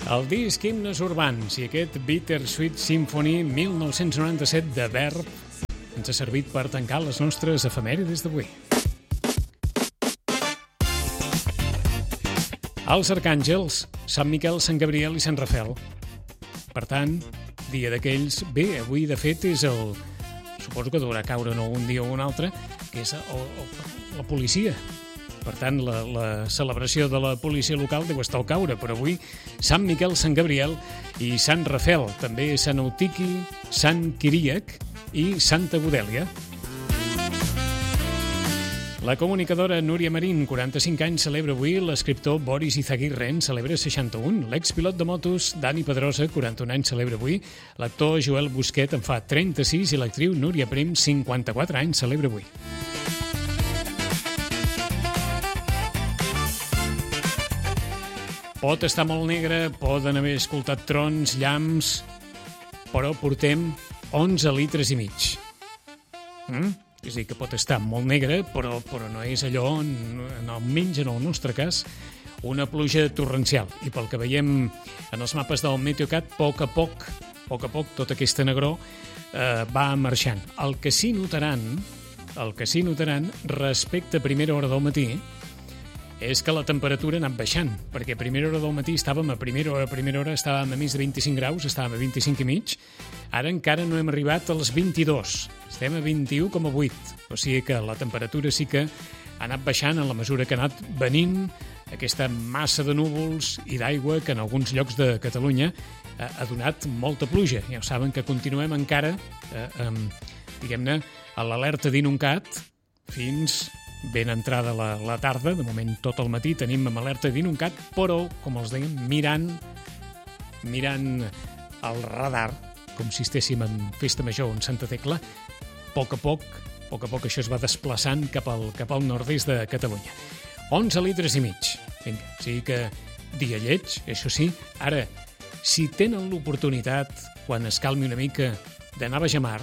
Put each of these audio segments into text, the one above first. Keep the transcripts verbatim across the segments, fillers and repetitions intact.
El disc Himnes Urbans i aquest Bittersweet Symphony mil nou-cents noranta-set de Verb ens ha servit per tancar les nostres efemèrides d'avui. Els arcàngels, Sant Miquel, Sant Gabriel i Sant Rafel. Per tant, dia d'aquells... Bé, avui de fet és el... Suposo que deurà caure no un dia o un altre, que és el, el, la policia. Per tant, la, la celebració de la policia local deu estar al caure, però avui Sant Miquel, Sant Gabriel i Sant Rafel, també Sant Eutiqui, Sant Quiríac i Santa Godèlia. La comunicadora Núria Marín, quaranta-cinc anys, celebra avui. L'escriptor Boris Izaguirre en celebra seixanta-un. L'expilot de motos Dani Pedrosa, quaranta-un anys, celebra avui. L'actor Joel Busquet en fa trenta-sis i l'actriu Núria Prim, cinquanta-quatre anys, celebra avui. Pot estar molt negre, poden haver escoltat trons, llamps, però portem onze litres i mig. Mm? És a dir, que pot estar molt negre, però, però no és allò, en, almenys en el nostre cas, una pluja torrencial. I pel que veiem en els mapes del Meteocat, a poc a poc, a poc a poc, tota aquesta negror eh, va marxant. El que sí notaran, el que sí notaran respecte a primera hora del matí, és que la temperatura ha anat baixant, perquè a primera hora del matí estàvem a primera hora, a primera hora estàvem a més de vint-i-cinc graus, estàvem a vint-i-cinc i mig, ara encara no hem arribat als vint-i-dos, estem a vint-i-u coma vuit, o sigui que la temperatura sí que ha anat baixant en la mesura que ha anat venint aquesta massa de núvols i d'aigua que en alguns llocs de Catalunya ha, ha donat molta pluja. Ja ho saben que continuem encara, eh, eh, diguem-ne, a l'alerta d'Inuncat fins ben entrada la, la tarda, de moment tot el matí tenim amb alerta d'Inuncat, però, com els dèiem, mirant, mirant el radar, com si estéssim en Festa Major o en Santa Tecla, a poc a poc, a poc a poc això es va desplaçant cap al, cap al nord-est de Catalunya. onze litres i mig. Vinga, o sigui que dia lleig, això sí. Ara, si tenen l'oportunitat, quan es calmi una mica, d'anar a Baixamar,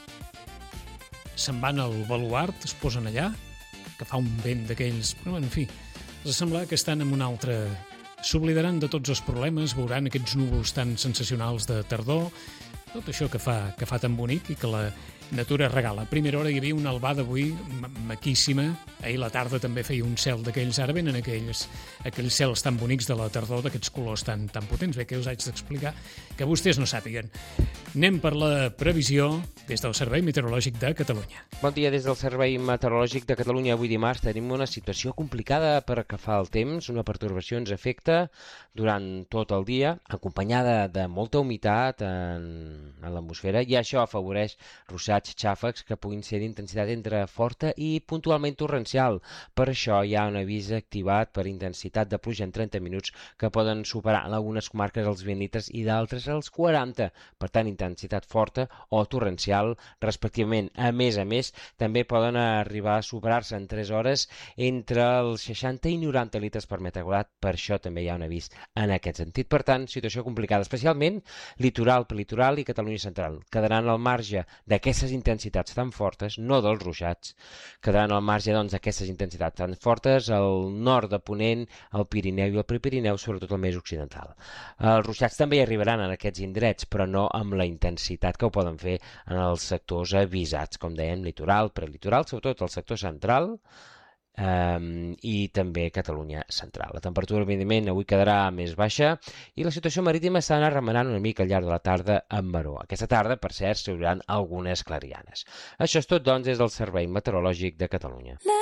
se'n van al baluart, es posen allà, que fa un vent d'aquells... Però, en fi, els sembla que estan en un altre... S'oblidaran de tots els problemes, veuran aquests núvols tan sensacionals de tardor, tot això que fa, que fa tan bonic i que la natura regala. A primera hora hi havia una albada avui maquíssima, ahir la tarda també feia un cel d'aquells, ara venen aquells, aquells cels tan bonics de la tardor, d'aquests colors tan, tan potents, bé que us haig d'explicar, que vostès no sàpiguen. Anem per la previsió des del Servei Meteorològic de Catalunya. Bon dia des del Servei Meteorològic de Catalunya. Avui dimarts tenim una situació complicada per que fa el temps. Una pertorbació ens afecta durant tot el dia, acompanyada de molta humitat en, en l'atmosfera, i això afavoreix ruixats, xàfecs que puguin ser d'intensitat entre forta i puntualment torrencial. Per això hi ha un avís activat per intensitat de pluja en trenta minuts que poden superar en algunes comarques els vint litres i d'altres els quaranta. Per tant, intensitat forta o torrencial, respectivament. A més a més, també poden arribar a superar-se en tres hores entre els seixanta i noranta litres per metre quadrat. Per això també hi ha un avís en aquest sentit. Per tant, situació complicada, especialment litoral, prelitoral i Catalunya central. Quedaran al marge d'aquestes intensitats tan fortes, no dels ruixats, quedaran al marge doncs, d'aquestes intensitats tan fortes al nord de Ponent, al Pirineu i al Prepirineu, sobretot el més occidental. Els ruixats també hi arribaran en aquests indrets, però no amb la intensitat que ho poden fer en els sectors avisats, com dèiem, litoral, prelitoral, sobretot el sector central, Um, i també Catalunya central. La temperatura, evidentment, avui quedarà més baixa i la situació marítima s'ha anat remenant una mica al llarg de la tarda amb maró. Aquesta tarda, per cert, s'hi hauran algunes clarianes. Això és tot, doncs, des del Servei Meteorològic de Catalunya.